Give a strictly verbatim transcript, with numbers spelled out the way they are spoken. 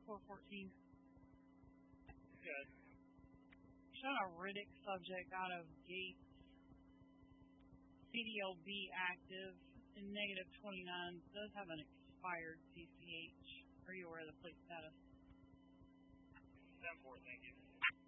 four fourteen. Good. Showing a Riddick subject out of Gates. C D L B active in negative twenty-nine. Does have an expired C C H. Are you aware of the plate status? ten four, thank you.